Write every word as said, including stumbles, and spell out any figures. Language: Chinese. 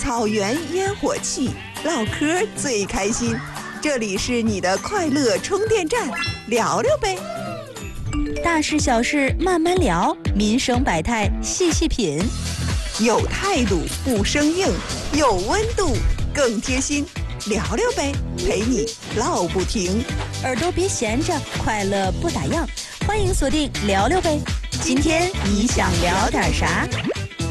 草原烟火气，唠嗑最开心。这里是你的快乐充电站，聊聊呗。 大事小事慢慢聊，民生百态细细品， 有态度不生硬，有温度更贴心。聊聊呗，陪你唠不停。 耳朵别闲着，快乐不打烊。欢迎锁定聊聊呗。今天你想聊点啥？